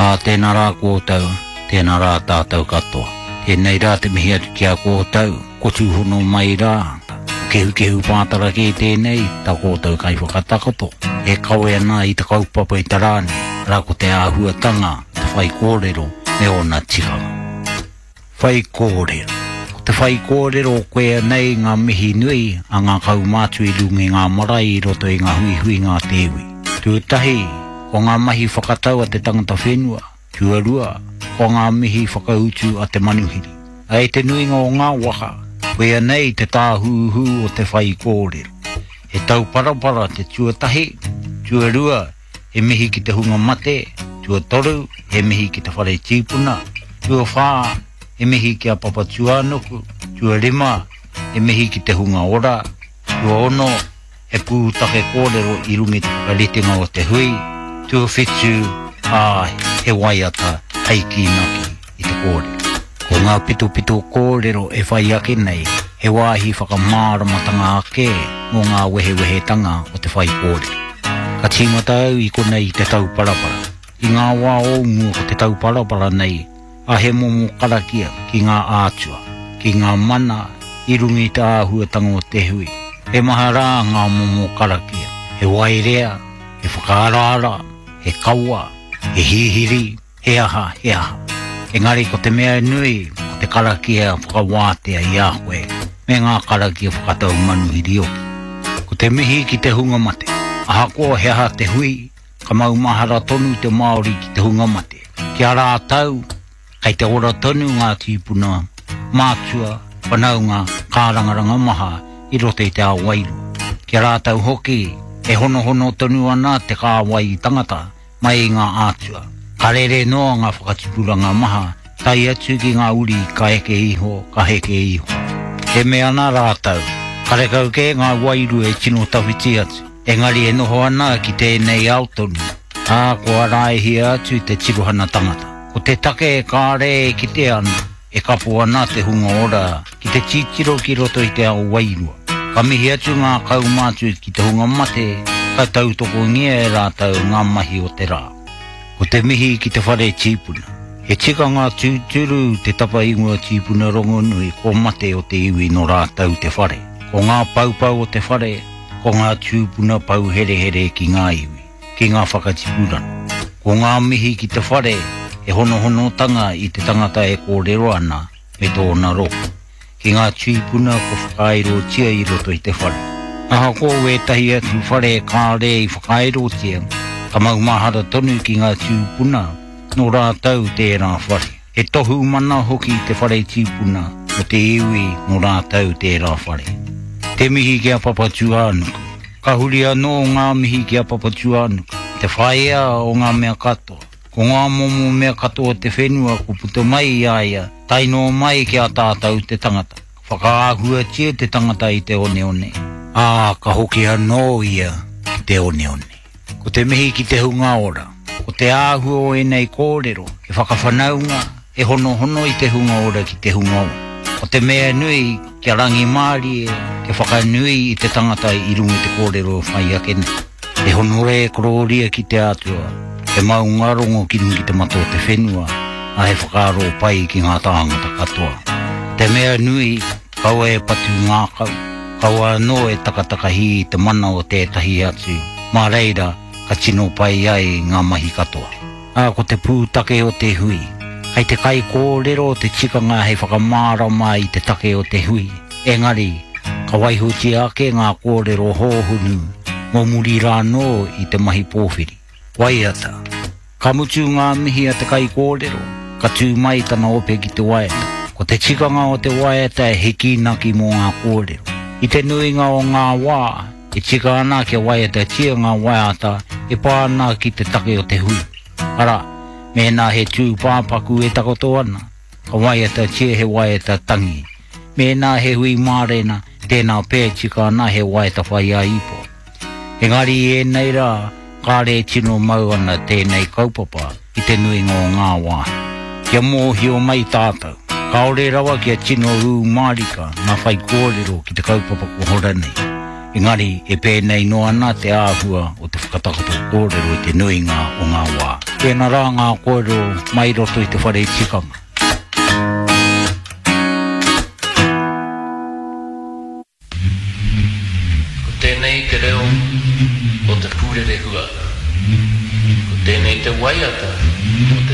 Tēnā rā kōtau, tēnā rā tātou katoa. Tēnei rā te mihi atu kia kōtau, ko tūhono mai rā. Kehu pātara ki tēnei, tā kōtau kai whakatakoto. E kawe ana i te kaupapa i tarāne, rā ko te āhuatanga, te whai kōrero, me ona tikanga. Whai kōrero. Te whai kōrero koe nei ngā mihi nui, a ngā kaumātu i rungi ngā marae i roto i ngā hui ngā tewi. Tūtahi, ko ngā mahi whakatau a te tangata whenua, tuarua, ko ngā mihi whakautu a te manuhiri. Ai te nuinga o ngā waka, koe nei te tāhuhu o te whai kōrero. He tau parapara te tuatahi, tuarua, he mihi ki te hunga mate, tuatoru, he mihi ki te whare tīpuna, tuawhā, he mihi ki a papa tuanuku, tuarima, he mihi ki te hunga ora, tuaono, he pūtake kōrero i rungi te whakaritinga o te hui, tuawhitu, he waiata, heiki naki i te kōrero. Ko ngā pitu kōrero e whai ake nei, he wāhi whakamāramatanga ake mō ngā wehewehetanga o te whai kōrero. Ka tīmata au i konei te tau parapara. I ngā wā ongu o te tau parapara nei, a he momo karakia ki ngā ātua, ki ngā mana, i rungi te āhuatanga o te hui. He maha rā ngā momo karakia, he wairea, he whakaarara, he kaua, he hihiri, he aha. Engari ko te mea nui, ko te karakia whakawātea i āhue, me ngā karakia whakatau manuhiri oki. Ko te mihi ki te hunga mate, aha ko he aha te hui, ka mau mahara tonu te Māori ki te hunga mate. Ki a rātau, kai te ora tonu ngā tīpuna, mātua, whanaunga, kārangaranga maha, i rote i te āwairu. Ki a rātau hoki, e hono tonu ana te kāwai tangata, mai ngā ātua. Ka rere noa ngā whakatipuranga maha, tai atu ki ngā uri ka heke iho. He mea ana rātau, ka rekau ke ngā wairu e tino tawhiti atu. Engari e noho ana ki tēnei autonu, ko araihi atu te tirohana tangata. Ko te take e kāre e ki te ana, e kapo ana te hunga ora, ki te titiro ki roto i te au wairua. Ka mihi atu ngā kaumātu ki te hunga mate, ka tautoko ngia e rātau ngā mahi o te rā. Ko te mihi ki te whare tīpuna. He tika ngā tūturu te tapa ingua tīpuna rongonui ko mate o te iwi no rātau te whare. Ko ngā paupau o te whare, ko ngā tūpuna pau here ki ngā iwi, ki ngā whakatipurana. Ko ngā mihi ki te whare, e hono tanga i te tangata e kōrero ana me tōna roko. Ki ngā tūpuna ko whakairo tia i roto i te whare. Aha ko e tahi atu whare kāre i whakairo tia, ka mau mahara tonu ki ngā tūpuna, no rātau tērā whare. E tohu mana hoki te whare tūpuna, o te iwi no rātau tērā whare. Te mihi ki a papa tuanuku, ka huri anō ngā mihi ki a papa tuanuku, te whaea o ngā mea katoa. Ko ngā momo mea katoa te whenua ko puto mai i aia, taino mai ki a tātau te tangata. Whakaahua tia te tangata i te one. Ka hoki anō ia ki te one. Ko te mihi ki te hunga ora, ko te āhua o enei kōrero, e whakawhanaunga, e hono i te hunga ora ki te hunga ora. Ko te mea nui ki a rangi mārie, ke whakanui i te tangata i rungi te kōrero whai akene. E honore e kororia ki te atua, e mau ngarongo ki rungi te mato te whenua, a he whakaro pai ki ngā tāngata katoa. Te mea nui, kaua e patu ngā kau, kaua no e takatakahi te mana o tētahi atu, mā reira, ka tino pai ai ngā mahi katoa. Ko te pūtake o te hui, kai te kai kōrero te tikanga hei whakamārama i te take o te hui. Engari, ka waihuti ake ngā kōrero hōhunu, mō muri rāno i te mahi pōwhiri. Waiata, ka mutu ngā mihi a te kai kōrero, ka tū mai tana ope ki te waiata. Ko te tikanga o te waiata e hiki naki mō ngā kōrero. I te nuinga o ngā wā, e tika ana ki a waiata tia ngā waiata e pāna ki te take o te hui. Ara, mēnā he tū pāpaku e takoto ana, ka waiata tia he waiata tangi. Mēnā he hui mārena, tēnā pē tika ana he waiata whai a ipo. Engari e nei rā, kāre tino mau ana tēnei kaupapa i te nuinga o ngā wā. Kia mōhi o mai tātou, kaore rawa kia tino rū mārika ngā whai kōrero ki te kaupapa ko horanei. Engari, e pēnei no ana te āhua o te whakatakato kōrero i te nuinga o ngā wā. Tēnā rā ngā kōrero mai roto I te whare tikanga. Ko tēnei te reo o te pūrere hua. Ko tēnei te waiata o te